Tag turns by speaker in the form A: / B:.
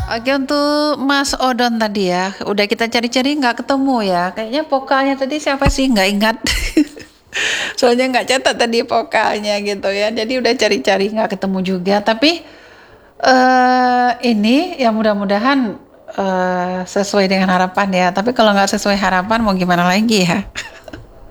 A: Oke untuk Mas Odon tadi ya, udah kita cari-cari nggak ketemu ya. Kayaknya vokalnya tadi siapa sih nggak ingat. Soalnya nggak catat tadi vokalnya gitu ya. Jadi udah cari-cari nggak ketemu juga. Tapi ini ya mudah-mudahan sesuai dengan harapan ya. Tapi kalau nggak sesuai harapan mau gimana lagi ya?